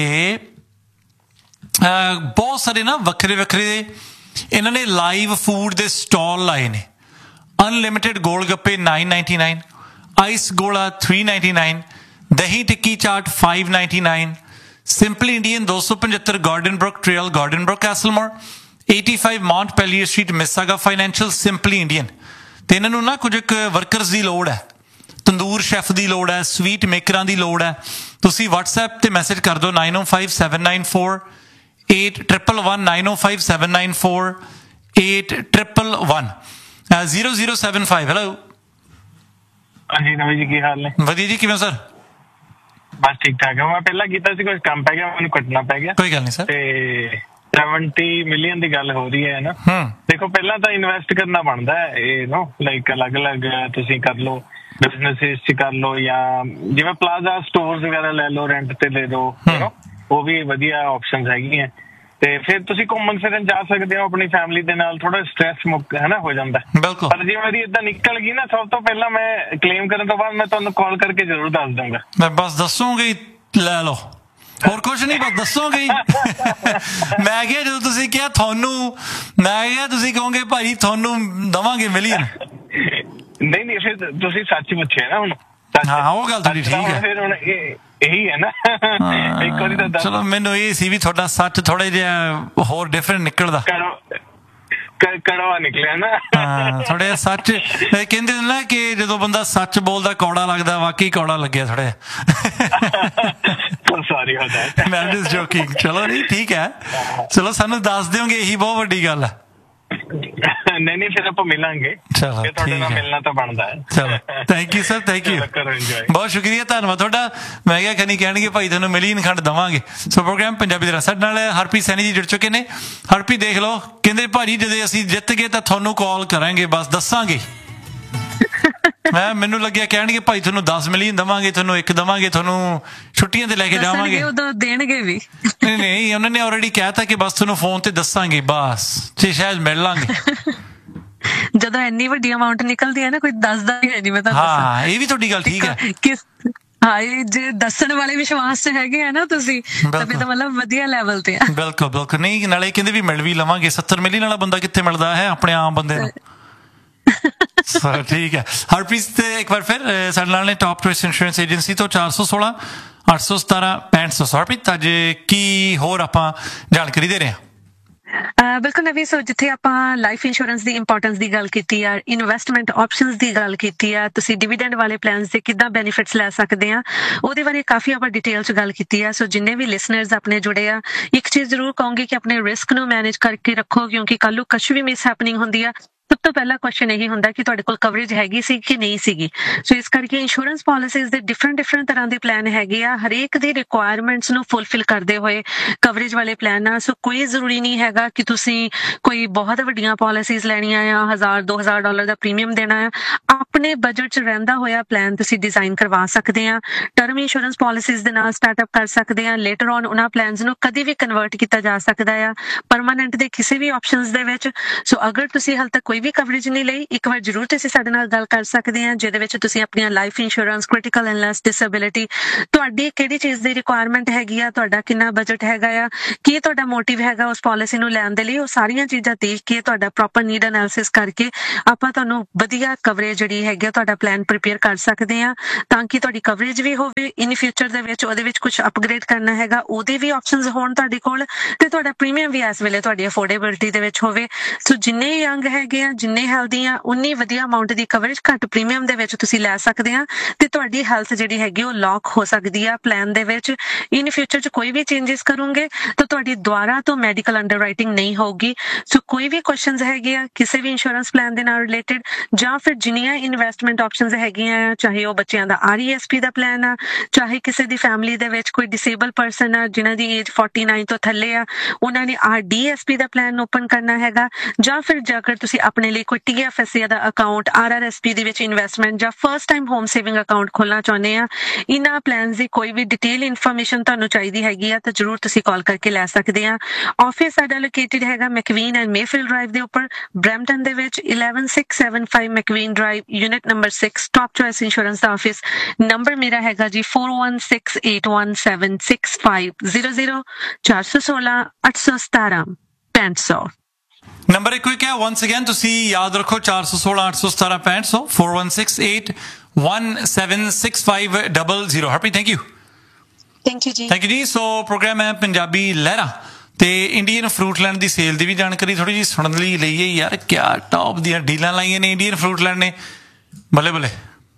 ਬਹੁਤ ਸਾਰੇ ਨਾ ਵੱਖਰੇ ਵੱਖਰੇ ਇਹਨਾਂ ਨੇ ਲਾਈਵ ਫੂਡ ਦੇ ਸਟਾਲ ਲਾਏ ਨੇ। Unlimited gol gappe nine ninety nine, ice ਗੋਲਾ ਥ੍ਰੀ ਨਾਈਨਟੀ ਨਾਈਨ, ਦਹੀਂ ਟਿੱਕੀ chaat five ninety nine. Simply Indian ਦੋ ਸੌ ਪਝੱਤਰ garden Brook trail, garden Brook ਕੈਸਲਮੋਰ, eighty five Mount ਪੈਲੀਅਰ street, ਮਿਸਾਗਾ financial. Simply Indian ਤੇ ਇਹਨਾਂ ਨੂੰ ਨਾ ਕੁਝ ਇੱਕ ਵਰਕਰਸ ਦੀ ਲੋੜ ਹੈ, ਤੰਦੂਰ ਸ਼ੈਫ ਦੀ ਲੋੜ ਹੈ, ਸਵੀਟ ਮੇਕਰਾਂ ਦੀ ਲੋੜ ਹੈ। ਤੁਸੀਂ ਵਟਸਐਪ ਤੇ ਮੈਸੇਜ ਕਰ ਦਿਓ ਨਾਈਨ ਓ five seven nine four eight triple one nine ਓ five seven nine four eight triple one zero zero seven five. Hello ਹਾਂਜੀ ਨਵੀਂ ਜੀ, ਕੀ ਹਾਲ ਨੇ? ਵਧੀਆ ਜੀ, ਕਿਵੇਂ ਸਰ? ਬਸ ਠੀਕ ਠਾਕ ਹੈ। ਮੈਂ ਪਹਿਲਾਂ ਕੀਤਾ ਸੀ, ਕੁਝ ਕੰਮ ਪੈ ਗਿਆ, ਮੈਨੂੰ ਕੱਟਣਾ ਪੈ ਗਿਆ। ਕੋਈ ਗੱਲ ਨਹੀਂ ਸਰ। ਤੇ ਸੈਵਨਟੀ ਮਿਲੀਅਨ ਦੀ ਗੱਲ ਹੋ ਰਹੀ ਹੈ ਨਾ। ਦੇਖੋ ਪਹਿਲਾਂ ਤਾਂ ਇਨਵੈਸਟ ਕਰਨਾ ਬਣਦਾ ਹੈ, ਇਹ ਨੋ ਲਾਈਕ ਅਲੱਗ ਅਲੱਗ ਤੁਸੀਂ ਕਰ ਲਓ, ਬਿਜ਼ਨਸ ਚ ਕਰ ਲਓ, ਜਾਂ ਜਿਵੇਂ ਪਲਾਜ਼ਾ ਸਟੋਰਸ ਵਗੈਰਾ ਲੈ ਲਓ, ਰੈਂਟ ਤੇ ਦੇ ਦਿਓ, ਉਹ ਵੀ ਵਧੀਆ ਆਪਸ਼ਨਸ ਹੈਗੀਆਂ। ਤੇ ਫਿਰ ਤੁਸੀਂ ਘੁੰਮਣ ਫਿਰਨ ਜਾ ਸਕਦੇ ਹੋ ਆਪਣੀ ਫੈਮਿਲੀ ਦੇ ਨਾਲ, ਥੋੜਾ ਸਟ੍ਰੈਸ ਮੁਕਤ ਹੈ ਨਾ ਹੋ ਜਾਂਦਾ। ਪਰ ਜੇ ਮੇਰੀ ਏਦਾਂ ਨਿਕਲ ਗਈ ਨਾ, ਸਭ ਤੋਂ ਪਹਿਲਾਂ ਮੈਂ ਕਲੇਮ ਕਰਨ ਤੋਂ ਬਾਅਦ ਮੈਂ ਤੁਹਾਨੂੰ ਕਾਲ ਕਰਕੇ ਜ਼ਰੂਰ ਦੱਸ ਦਊਂਗਾ। ਮੈਂ ਬਸ ਦੱਸੋਗੇ ਲੈ ਲਓ, ਹੋਰ ਕੁਛ ਨਹੀਂ, ਬਸ ਦੱਸੋਗੇ। ਮੈਂ ਕਿਹਾ ਜਦੋਂ ਤੁਸੀਂ ਕਿਹਾ ਤੁਹਾਨੂੰ, ਮੈਂ ਕਿਹਾ ਤੁਸੀਂ ਕਹੋਗੇ ਭਾਈ ਤੁਹਾਨੂੰ ਦੇਵਾਂਗੇ ਮਿਲੀਅਨ। ਨਹੀਂ ਨਹੀਂ, ਫਿਰ ਤੁਸੀਂ ਸੱਚ ਪੁੱਛਿਆ ਨਾ ਹੁਣ। ਹਾਂ ਉਹ ਗੱਲ ਤੁਹਾਡੀ ਠੀਕ ਹੈ। ਫਿਰ ਹੁਣ ਇਹੀ ਹੈ ਨਾ, ਇੱਕ ਵਾਰੀ ਤਾਂ ਚਲੋ ਮੈਨੂੰ ਇਹ ਸੀ ਵੀ ਤੁਹਾਡਾ ਸੱਚ ਥੋੜਾ ਜਿਹਾ ਹੋਰ ਡਿਫਰੈਂਟ ਨਿਕਲਦਾ, ਕੜਵਾ ਨਿਕਲਿਆ ਨਾ। ਹਾਂ ਥੋੜਾ ਸੱਚ ਕਹਿੰਦੇ ਨਾ ਕਿ ਜਦੋਂ ਬੰਦਾ ਸੱਚ ਬੋਲਦਾ ਕੌੜਾ ਲੱਗਦਾ, ਵਾਕਈ ਕੌੜਾ ਲੱਗਿਆ ਥੋੜਾ ਜਿਹਾ। ਸੌਰੀ ਹੋ ਜਾਏ, ਮੈਂ ਜਸਟ ਜੋਕਿੰਗ। ਚਲੋ ਨਹੀਂ ਠੀਕ ਹੈ, ਚਲੋ ਸਾਨੂੰ ਦੱਸ ਦਿਓਗੇ, ਇਹੀ ਬਹੁਤ ਵੱਡੀ ਗੱਲ ਹੈ। ਨਹੀਂ ਨਹੀਂ, ਫਿਰ ਆਪਾਂ ਮਿਲਾਂਗੇ। ਚਲੋ ਤੁਹਾਡੇ ਨਾਲ ਮਿਲਣਾ ਤਾਂ ਬਣਦਾ ਹੈ। ਚਲੋ thank you sir, thank you, ਬਹੁਤ ਸ਼ੁਕਰੀਆ, ਧੰਨਵਾਦ ਤੁਹਾਡਾ। ਮੈਂ ਕਿਹਾ ਖਨੀ ਕਹਿਣਗੇ ਭਾਈ ਤੁਹਾਨੂੰ ਮਿਲੀਅਨ ਖੰਡ ਦੇਵਾਂਗੇ। ਸੋ ਪ੍ਰੋਗਰਾਮ ਪੰਜਾਬੀ ਦੇ ਨਾਲ ਸਾਡੇ ਨਾਲ ਹਰਪ੍ਰੀਤ ਸੈਣੀ ਜੀ ਜੁੜ ਚੁੱਕੇ ਨੇ। ਹਰਪ੍ਰੀਤ ਦੇਖ ਲਓ, ਕਹਿੰਦੇ ਭਾਜੀ ਜਦੋਂ ਅਸੀਂ ਜਿੱਤ ਗਏ ਤਾਂ ਤੁਹਾਨੂੰ ਕਾਲ ਕਰਾਂਗੇ, ਬਸ ਦੱਸਾਂਗੇ। ਮੈਂ ਮੈਨੂੰ ਲੱਗਿਆ ਕਹਿਣਗੇ ਭਾਈ ਤੁਹਾਨੂੰ ਦਸ ਮਿਲੀਅਨ ਦੇਵਾਂਗੇ, ਤੁਹਾਨੂੰ ਇੱਕ ਦੇਵਾਂਗੇ, ਤੁਹਾਨੂੰ ਛੁੱਟੀਆਂ ਤੇ ਲੈ ਕੇ ਜਾਵਾਂਗੇ। ਉਦੋਂ ਦੇਣਗੇ ਵੀ ਨਹੀਂ ਨਹੀਂ, ਉਹਨਾਂ ਨੇ ਆਲਰੇਡੀ ਕਹਿਤਾ ਕਿ ਬਸ ਤੁਹਾਨੂੰ ਫੋਨ ਤੇ ਦੱਸਾਂਗੇ, ਬਸ ਤੇ ਸ਼ਾਇਦ ਮਿਲ ਲਾਂਗੇ। ਜਦੋਂ ਇੰਨੀ ਵੱਡੀ ਅਮਾਉਂਟ ਨਿਕਲਦੀ ਹੈ ਨਾ, ਕੋਈ ਦੱਸਦਾ ਵੀ ਹੈ ਨਹੀਂ। ਮੈਂ ਤਾਂ ਹਾਂ ਇਹ ਵੀ ਤੁਹਾਡੀ ਗੱਲ ਠੀਕ ਹੈ। ਕਿਸ ਹਾਂ ਇਹ ਜੇ ਦੱਸਣ ਵਾਲੇ ਵਿਸ਼ਵਾਸ ਚ ਹੈਗੇ ਆ ਨਾ ਤੁਸੀਂ, ਤਾਂ ਫਿਰ ਤਾਂ ਮਤਲਬ ਵਧੀਆ ਲੈਵਲ ਤੇ ਆ। ਬਿਲਕੁਲ ਬਿਲਕੁਲ। ਨਹੀਂ ਨਾਲੇ ਕਹਿੰਦੇ ਵੀ ਮਿਲ ਵੀ ਲਵਾਂਗੇ। ਸੱਤਰ ਮਿਲੀਅਨ ਵਾਲਾ ਬੰਦਾ ਕਿੱਥੇ ਮਿਲਦਾ ਹੈ ਆਪਣੇ ਆਮ ਬੰਦੇ ਨੂੰ। ਠੀਕ ਹੈ ਹਰਪ੍ਰੀਤ, ਤੇ ਇੱਕ ਵਾਰ ਫਿਰ ਸਾਡੇ ਨਾਲ ਨੇ ਟੌਪ ਚੋਇਸ ਇੰਸ਼ੋਰੈਂਸ ਏਜੰਸੀ ਤੋਂ ਚਾਰ ਸੌ ਸੋਲਾਂ ਅੱਠ ਸੌ ਸਤਾਰਾਂ ਪੈਂਹਠ ਸੌ। ਹਰਪ੍ਰੀਤ ਅੱਜ ਕੀ ਹੋਰ ਆਪਾਂ ਜਾਣਕਾਰੀ ਦੇ ਰਹੇ ਹਾਂ? ਬਿਲਕੁਲ ਨਵੀਂ। ਸੋ ਜਿੱਥੇ ਆਪਾਂ ਲਾਈਫ ਇੰਸ਼ੋਰੈਂਸ ਦੀ ਇੰਪੋਰਟੈਂਸ ਦੀ ਗੱਲ ਕੀਤੀ ਆ, ਇਨਵੈਸਟਮੈਂਟ ਆਪਸ਼ਨਸ ਦੀ ਗੱਲ ਕੀਤੀ ਆ, ਤੁਸੀਂ ਡਿਵੀਡੈਂਡ ਵਾਲੇ ਪਲਾਨਸ ਦੇ ਕਿੱਦਾਂ ਬੈਨੀਫਿਟਸ ਲੈ ਸਕਦੇ ਆ, ਉਹਦੇ ਬਾਰੇ ਕਾਫੀ ਆਪਾਂ ਡਿਟੇਲ ਚ ਗੱਲ ਕੀਤੀ ਆ। ਸੋ ਜਿੰਨੇ ਵੀ ਲਿਸਨਰਸ ਆਪਣੇ ਜੁੜੇ ਆ, ਇੱਕ ਚੀਜ਼ ਜ਼ਰੂਰ ਕਹੂੰਗੀ ਕਿ ਆਪਣੇ ਰਿਸਕ ਨੂੰ ਮੈਨੇਜ ਕਰਕੇ ਰੱਖੋ, ਕਿਉਂਕਿ ਕੱਲ ਨੂੰ ਕੁਛ ਵੀ ਮਿਸ ਹੈਪਨਿੰਗ ਹੁੰਦੀ ਆ, ਸਭ ਤੋਂ ਪਹਿਲਾ ਕੁਐਸਚਨ ਇਹੀ ਹੁੰਦਾ ਕਿ ਤੁਹਾਡੇ ਕੋਲ ਕਵਰੇਜ ਹੈਗੀ ਸੀ ਕਿ ਨਹੀਂ ਸੀਗੀ। ਸੋ ਇਸ ਕਰਕੇ ਇੰਸ਼ੋਰੈਂਸ ਪਾਲਿਸੀਜ਼ ਦੇ ਡਿਫਰੈਂਟ ਡਿਫਰੈਂਟ ਤਰ੍ਹਾਂ ਦੇ ਪਲਾਨ ਹੈਗੇ ਆ, ਹਰੇਕ ਦੀ ਰਿਕੁਆਇਰਮੈਂਟਸ ਨੂੰ ਫੁੱਲਫਿਲ ਕਰਦੇ ਹੋਏ ਕਵਰੇਜ ਵਾਲੇ ਪਲਾਨ ਆ। ਸੋ ਕੋਈ ਜ਼ਰੂਰੀ ਨਹੀਂ ਹੈਗਾ ਕਿ ਤੁਸੀਂ ਕੋਈ ਬਹੁਤ ਵੱਡੀਆਂ ਪਾਲਿਸੀਜ਼ ਲੈਣੀਆਂ ਆ, ਹਜ਼ਾਰ ਦੋ ਹਜ਼ਾਰ ਡਾਲਰ ਦਾ ਪ੍ਰੀਮੀਅਮ ਦੇਣਾ ਆ। ਆਪਣੇ ਬਜਟ ਚ ਰਹਿੰਦਾ ਹੋਇਆ ਪਲਾਨ ਤੁਸੀਂ ਡਿਜ਼ਾਈਨ ਕਰਵਾ ਸਕਦੇ ਆ। ਟਰਮ ਇੰਸ਼ੋਰੈਂਸ ਪਾਲਿਸੀਜ਼ ਦੇ ਨਾਲ ਸਟਾਰਟਅਪ ਕਰ ਸਕਦੇ ਆ। ਲੇਟਰ ਔਨ ਉਹਨਾਂ ਪਲਾਨਸ ਨੂੰ ਕਦੀ ਵੀ ਕਨਵਰਟ ਕੀਤਾ ਜਾ ਸਕਦਾ ਆ ਪਰਮਾਨੈਂਟ ਦੇ ਕਿਸੇ ਵੀ ਆਪਸ਼ਨਸ ਦੇ ਵਿੱਚ। ਸੋ ਅਗਰ ਤੁਸੀਂ ਹਾਲੇ ਤੱਕ ਕੋਈ ਵੀ ਕਵਰੇਜ ਨਹੀਂ ਲਈ, ਇੱਕ ਵਾਰ ਜ਼ਰੂਰ ਤੁਸੀਂ ਸਾਡੇ ਨਾਲ ਗੱਲ ਕਰ ਸਕਦੇ ਆ, ਜਿਹਦੇ ਵਿੱਚ ਤੁਸੀਂ ਆਪਣੀਆਂ life insurance, critical illness, disability, ਤੁਹਾਡੀ ਕਿਹੜੀ ਚੀਜ਼ ਦੀ ਰਿਕੁਆਇਰਮੈਂਟ ਹੈਗੀ ਆ, ਤੁਹਾਡਾ ਕਿੰਨਾ ਬਜਟ ਹੈਗਾ ਆ, ਕੀ ਤੁਹਾਡਾ ਮੋਟਿਵ ਹੈਗਾ ਉਸ ਪਾਲਿਸੀ ਨੂੰ ਲੈਣ ਦੇ ਲਈ, ਉਹ ਸਾਰੀਆਂ ਚੀਜ਼ਾਂ ਦੇਖ ਕੇ ਤੁਹਾਡਾ ਪ੍ਰੋਪਰ ਨੀਡ ਐਨਾਲਿਸਿਸ ਕਰਕੇ ਆਪਾਂ ਤੁਹਾਨੂੰ ਵਧੀਆ ਕਵਰੇਜ ਜਿਹੜੀ ਹੈਗੀ ਆ ਤੁਹਾਡਾ ਪਲਾਨ ਪ੍ਰੀਪੇਅਰ ਕਰ ਸਕਦੇ ਆ ਤਾਂ ਕਿ ਤੁਹਾਡੀ ਕਵਰੇਜ ਵੀ ਹੋਵੇ ਇਨ ਫਿਊਚਰ ਦੇ ਵਿੱਚ ਉਹਦੇ ਵਿੱਚ ਕੁਝ ਅਪਗ੍ਰੇਡ ਕਰਨਾ ਹੈਗਾ ਉਹਦੇ ਵੀ ਆਪਸ਼ਨਸ ਹੋਣ ਤੁਹਾਡੇ ਕੋਲ ਤੇ ਤੁਹਾਡਾ ਪ੍ਰੀਮੀਅਮ ਵੀ ਇਸ ਵੇਲੇ ਤੁਹਾਡੀ ਅਫੋਰਡੇਬਿਲਟੀ ਦੇ ਵਿੱਚ ਹੋਵੇ। ਸੋ ਜਿੰਨੇ ਯੰਗ ਹੈਗੇ ਆ ਜਿੰਨੇ ਹੈਲਦੀ ਆ ਉਨੀ ਵਧੀਆ ਅਮਾਉਂਟ ਦੀ ਕਵਰੇਜ ਘੱਟ ਪ੍ਰੀਮੀਅਮ ਦੇ ਵਿੱਚ ਤੁਸੀਂ ਲੈ ਸਕਦੇ ਆ ਤੇ ਤੁਹਾਡੀ ਹੈਲਥ ਜਿਹੜੀ ਹੈਗੀ ਉਹ ਲੌਕ ਹੋ ਸਕਦੀ ਆ ਪਲਾਨ ਦੇ ਵਿੱਚ। ਇਨ ਫਿਊਚਰ 'ਚ ਕੋਈ ਵੀ ਚੇਂਜਸ ਕਰੋਗੇ ਤਾਂ ਤੁਹਾਡੀ ਦੁਬਾਰਾ ਤੋਂ ਮੈਡੀਕਲ ਅੰਡਰਰਾਈਟਿੰਗ ਨਹੀਂ ਹੋਊਗੀ। ਸੋ ਕੋਈ ਵੀ ਕੁਐਸਚਨਸ ਹੈਗੇ ਆ ਕਿਸੇ ਵੀ ਇੰਸ਼ੋਰੈਂਸ ਪਲਾਨ ਦੇ ਨਾਲ ਰਿਲੇਟਡ ਜਾਂ ਫਿਰ ਜਿੰਨੀਆਂ ਇਨਵੈਸਟਮੈਂਟ ਆਪਸ਼ਨਸ ਹੈਗੀਆਂ ਚਾਹੇ ਉਹ ਬੱਚਿਆਂ ਦਾ ਆਰ ਈ ਐਸ ਪੀ ਦਾ ਪਲਾਨ ਆ ਚਾਹੇ ਕਿਸੇ ਦੀ ਫੈਮਿਲੀ ਦੇ ਵਿੱਚ ਕੋਈ ਡਿਸੇਬਲ ਪਰਸਨ ਆ ਜਿਨ੍ਹਾਂ ਦੀ ਏਜ ਉਨਤਾਲੀ ਤੋਂ ਥੱਲੇ ਆ ਉਹਨਾਂ ਨੇ ਆਰ ਡੀ ਐਸ ਪੀ ਦਾ ਪਲਾਨ ਓਪਨ ਕਰਨਾ ਹੈਗਾ ਜਾਂ ਫਿਰ ਜੇਕਰ ਤੁਸੀਂ ਆਪਣੇ ਲਈ ਕੋਈ ਟੀ ਐਫ ਐਸ ਸੀ ਦਾ account R R S P ਦੇ ਵਿੱਚ ਇਨਵੈਸਟਮੈਂਟ ਜਾਂ first time home saving account ਖੋਲਣਾ ਚਾਹੁੰਦੇ ਆ ਇਹਨਾਂ ਪਲਾਨਸ ਦੀ ਕੋਈ ਵੀ ਡਿਟੇਲ ਇਨਫੋਰਮੇਸ਼ਨ ਤੁਹਾਨੂੰ ਚਾਹੀਦੀ ਹੈਗੀ ਆ ਤਾਂ ਜ਼ਰੂਰ ਤੁਸੀਂ ਕਾਲ ਕਰਕੇ ਲੈ ਸਕਦੇ ਆ। ਆਫਿਸ ਸਾਡਾ ਲੋਕੇਟਡ ਹੈਗਾ ਮੈਕਵੀਨ ਐਂਡ ਮੇਫੀਲਡ ਡਰਾਈਵ ਦੇ ਉੱਪਰ ਬਰੈਂਪਟਨ ਦੇ ਵਿੱਚ eleven six seven five ਮੈਕਵੀਨ drive unit number six top choice insurance ਦਾ ਆਫਿਸ। ਨੰਬਰ ਮੇਰਾ ਹੈਗਾ ਜੀ four one six eight one seven six five zero zero ਚਾਰ ਸੌ ਸੋਲਾਂ ਅੱਠ ਸੌ ਸਤਾਰਾਂ ਪੈਂਹਠ ਸੌ। ਨੰਬਰ ਇੱਕ ਕੁਇਕ ਹੈ ਵਾਂਸ ਅਗੇਨ ਤੁਸੀਂ ਯਾਦ ਰੱਖੋ ਚਾਰ ਸੌ ਸੋਲਾਂ ਅੱਠ ਸੌ ਸਤਾਰਾਂ ਪੈਂਹਠ ਸੌ four one six eight one seven six five zero zero। Harpreet thank you thank you ਜੀ ਥੈਂਕ ਯੂ ਜੀ। ਸੋ ਪ੍ਰੋਗਰਾਮ ਹੈ ਪੰਜਾਬੀ ਲਹਿਰਾਂ ਤੇ ਇੰਡੀਅਨ ਫਰੂਟਲੈਂਡ ਦੀ ਸੇਲ ਦੀ ਵੀ ਜਾਣਕਾਰੀ ਥੋੜੀ ਜਿਹੀ ਸੁਣਨ ਲਈ ਲਈਏ ਯਾਰ ਕਿਆ ਟੌਪ ਦੀਆਂ ਡੀਲਾਂ ਲਾਈਆਂ ਨੇ ਇੰਡੀਅਨ ਫਰੂਟਲੈਂਡ ਨੇ ਬੱਲੇ ਬੱਲੇ।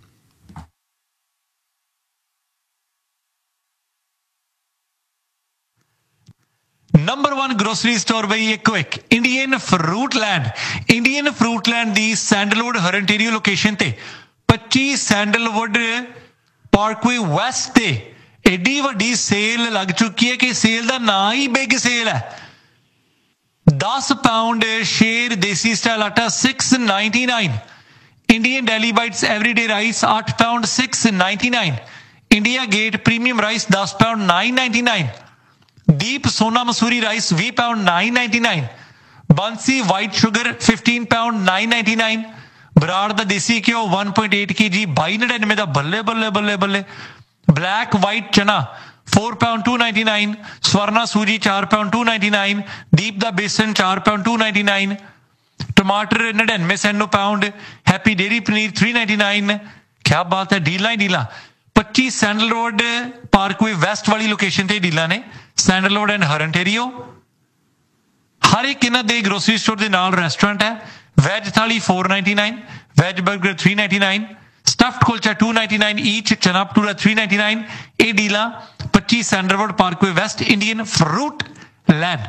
ਨੰਬਰ one ਗਰੋਸਰੀ ਸਟੋਰ ਬਈ ਇੱਕੋ ਇੱਕ ਇੰਡੀਅਨ ਫਰੂਟਲੈਂਡ। ਇੰਡੀਅਨ ਫਰੂਟਲੈਂਡ ਦੀ ਸੈਂਡਲਵੁੱਡ ਹਰਨਟੇਰੀਓ ਲੋਕੇਸ਼ਨ ਤੇ ਪੱਚੀ ਸੈਂਡਲਵੁੱਡ ਪਾਰਕਵੇ ਵੈਸਟ ਤੇ ਏਡੀ ਵੱਡੀ ਸੇਲ ਲੱਗ ਚੁੱਕੀ ਹੈ ਕਿ ਸੇਲ ਦਾ ਨਾਂ ਹੀ ਬਿਗ ਸੇਲ ਹੈ। ਦਸ ਪਾਉਂਡ ਸ਼ੇਰ ਦੇਸੀ ਸਟਾਈਲ ਆਟਾ six ninety-nine। Indian daily bites everyday rice eight pound six ninety-nine। India gate premium rice ten pound nine ninety-nine। ਦੀਪ ਸੋਨਾ Mussoorie rice twenty pound nine ninety-nine। ਬੰਸੀ white sugar fifteen pound nine ninety-nine। Brar ਦਾ ਦੇਸੀ ਘਿਓ one point eight kg twenty ninety-nine ਦਾ ਬੱਲੇ ਬੱਲੇ ਬੱਲੇ ਬੱਲੇ। Black white ਚਨਾ four pound two ninety-nine। Swarna ਸੂਜੀ four pound two ninety-nine। ਦੀਪ ਦਾ ਬੇਸਨ four pound two ninety-nine। ਟਮਾਟਰ ninety-nine Saint pound. Happy dairy paneer three ninety-nine। ਕਿਆ ਬਾਤ ਹੈ ਡੀਲਾਂ ਹੀ ਡੀਲਾਂ। ਪੱਚੀ ਸੈਂਡਲ ਰੋਡ ਪਾਰਕਵੇ ਵੈਸਟ ਵਾਲੀ ਲੋਕੇਸ਼ਨ ਤੇ ਡੀਲਾਂ ਨੇ ਸੈਂਡਲ ਰੋਡ ਐਂਡ ਹਰਨਟੇਰੀਓ। ਹਰ ਇੱਕ ਇਹਨਾਂ ਦੇ ਗਰੋਸਰੀ ਸਟੋਰ ਦੇ ਨਾਲ ਰੈਸਟੋਰੈਂਟ ਹੈ। ਵੈਜ ਥਾਲੀ four ninety-nine। Veg burger three ninety-nine। Stuffed kulcha two ninety-nine ਈਚ। ਚਨਾ ਭਟੂਰਾ three ninety-nine। ਇਹ ਡੀਲਾਂ ਪੱਚੀ sandalwood Parkway West Indian fruit land.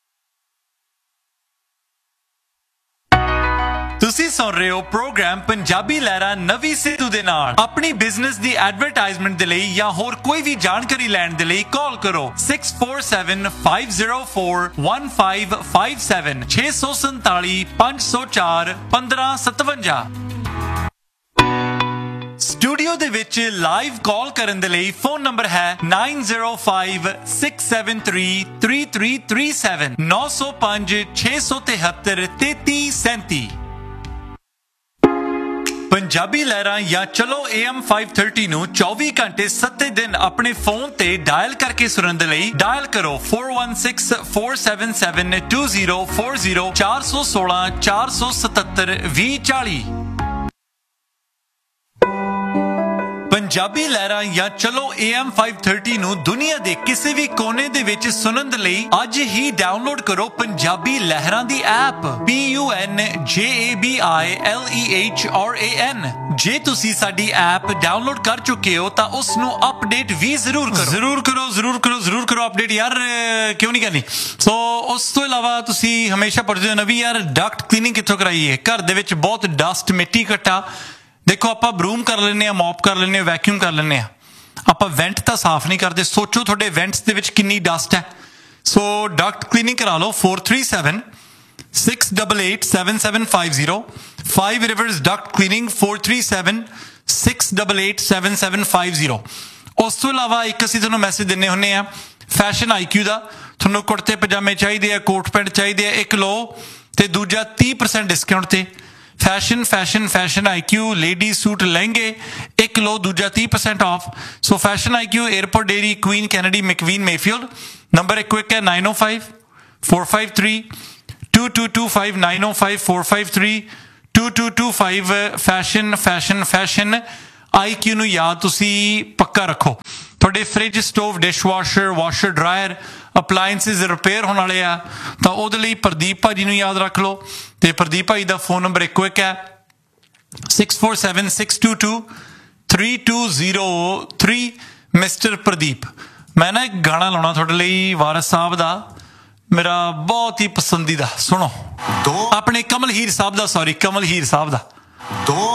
ਤੁਸੀਂ ਸੁਣ ਰਹੇ ਹੋ ਪ੍ਰੋਗਰਾਮ ਪੰਜਾਬੀ ਲਹਿਰਾਂ ਨਵੀਂ ਸਿੱਧੂ ਦੇ ਨਾਲ। ਆਪਣੀ ਬਿਜ਼ਨਸ ਦੀ ਐਡਵਰਟਾਈਜ਼ਮੈਂਟ ਦੇ ਲਈ ਜਾਂ ਹੋਰ ਕੋਈ ਵੀ ਜਾਣਕਾਰੀ ਲੈਣ ਦੇ ਲਈ ਕਾਲ ਕਰੋ six four seven five zero four one five five seven six seven seven five zero four fifteen seventy-seven। Studio ਦੇ ਵਿੱਚ ਲਾਈਵ ਕਾਲ ਕਰਨ ਦੇ ਲਈ ਫੋਨ ਨੰਬਰ ਹੈ nine zero five six seven three three three three seven nine zero five six seven three three three seven। Punjabi ਲਹਿਰਾਂ ਜਾਂ ਚਲੋ A M five thirty ਨੂੰ ਚੌਵੀ ਘੰਟੇ ਸੱਤੇ ਦਿਨ ਆਪਣੇ ਫੋਨ ਤੇ ਡਾਇਲ ਕਰਕੇ ਸੁਣਨ ਦੇ ਲਈ ਡਾਇਲ ਕਰੋ four one six four seven seven two zero four zero four one six four seven seven twenty forty। Punjabi ਲਹਿਰਾਂ ਜਾਂ ਚਲੋ A M five thirty ਨੂੰ ਦੁਨੀਆ ਦੇ ਕਿਸੇ ਵੀ ਕੋਨੇ ਦੇ ਵਿੱਚ ਸੁਣਨ ਦੇ ਲਈ ਅੱਜ ਹੀ ਡਾਊਨਲੋਡ ਕਰੋ ਪੰਜਾਬੀ ਲਹਿਰਾਂ ਦੀ app P U N J A B I L E H R A N। ਜੇ ਤੁਸੀਂ ਸਾਡੀ ਐਪ ਡਾਊਨਲੋਡ ਕਰ ਚੁੱਕੇ ਹੋ ਤਾਂ ਉਸ ਨੂੰ ਅਪਡੇਟ ਵੀ ਜ਼ਰੂਰ ਕਰੋ ਜ਼ਰੂਰ ਕਰੋ ਜ਼ਰੂਰ ਕਰੋ ਜ਼ਰੂਰ ਕਰੋ ਅਪਡੇਟ ਯਾਰ ਕਿਉਂ ਨਹੀਂ ਕਰਨੀ। ਸੋ ਉਸ ਤੋਂ ਇਲਾਵਾ ਤੁਸੀਂ ਹਮੇਸ਼ਾ ਪੁੱਛਦੇ ਹੋ ਨਾ ਵੀ ਯਾਰ ਡਕਟ ਕਲੀਨਿੰਗ ਕਿੱਥੋਂ ਕਰਾਈਏ। ਘਰ ਦੇ ਵਿੱਚ ਬਹੁਤ ਡਸਟ ਮਿੱਟੀ ਇਕੱਠਾ ਦੇਖੋ ਆਪਾਂ ਬਰੂਮ ਕਰ ਲੈਂਦੇ ਹਾਂ ਮੌਪ ਕਰ ਲੈਂਦੇ ਹਾਂ ਵੈਕਿਊਮ ਕਰ ਲੈਂਦੇ ਹਾਂ ਆਪਾਂ ਵੈਂਟ ਤਾਂ ਸਾਫ਼ ਨਹੀਂ ਕਰਦੇ। ਸੋਚੋ ਤੁਹਾਡੇ ਵੈਂਟਸ ਦੇ ਵਿੱਚ ਕਿੰਨੀ ਡਸਟ ਹੈ। ਸੋ ਡਕਟ ਕਲੀਨਿੰਗ ਕਰਾ ਲਓ four three seven six eight eight seven seven five zero Five Rivers Duct Cleaning four three seven six eight eight seven seven five zero। ਉਸ ਤੋਂ ਇਲਾਵਾ ਇੱਕ ਅਸੀਂ ਤੁਹਾਨੂੰ ਮੈਸੇਜ ਦਿੰਦੇ ਹੁੰਦੇ ਆ ਫੈਸ਼ਨ ਆਈ ਕਿਊ ਦਾ। ਤੁਹਾਨੂੰ ਕੁੜਤੇ ਪਜਾਮੇ ਚਾਹੀਦੇ ਆ ਕੋਟ ਪੈਂਟ ਚਾਹੀਦੇ ਆ ਇੱਕ ਲਓ ਤੇ ਦੂਜਾ thirty percent ਡਿਸਕਾਊਂਟ ਤੇ ਫੈਸ਼ਨ ਫੈਸ਼ਨ ਫੈਸ਼ਨ ਆਈ ਕਿਊ ਲੇਡੀ ਸੂਟ ਲਹਿੰਗੇ ਇੱਕ ਲਓ ਦੂਜਾ thirty percent of. So fashion I Q airport dairy Queen Kennedy ਮੈਕਵੀਨ Mayfield. Number ਇੱਕ ਇੱਕ ਹੈ nine oh five four five three two two two five nine oh five four five three to to to five fashion fashion fashion ਆਈ ਕਿਊ ਨੂੰ ਯਾਦ ਤੁਸੀਂ ਪੱਕਾ ਰੱਖੋ। ਤੁਹਾਡੇ fridge, stove, dishwasher, washer, dryer, appliances repair ਹੋਣ ਵਾਲੇ ਆ ਤਾਂ ਉਹਦੇ ਲਈ ਪ੍ਰਦੀਪ ਭਾਜੀ ਨੂੰ ਯਾਦ ਰੱਖ ਲਓ। ਤੇ ਪ੍ਰਦੀਪ ਭਾਜੀ ਦਾ ਫੋਨ ਨੰਬਰ ਇੱਕੋ ਇੱਕ ਹੈ six four seven six to two three two zero three. Mister Pradeep, ਮੈਂ ਨਾ ਇੱਕ ਗਾਣਾ ਲਾਉਣਾ ਤੁਹਾਡੇ ਲਈ ਵਾਰਿਸ ਸਾਹਿਬ ਦਾ, ਮੇਰਾ ਬਹੁਤ ਹੀ ਪਸੰਦੀਦਾ। ਸੁਣੋ, ਆਪਣੇ ਕਮਲ ਹੀਰ ਸਾਹਿਬ ਦਾ, ਸੌਰੀ ਕਮਲ ਹੀਰ ਸਾਹਿਬ ਦਾ।